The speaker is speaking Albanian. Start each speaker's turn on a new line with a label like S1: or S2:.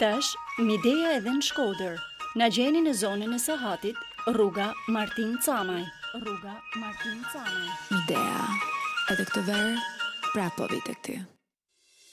S1: Tash, Midea edhe në Shkodër. Na gjeni në zonën e Sahatit, rruga Martin Camaj.
S2: Midea, edhe këtë verë, prapë po vi tek ty.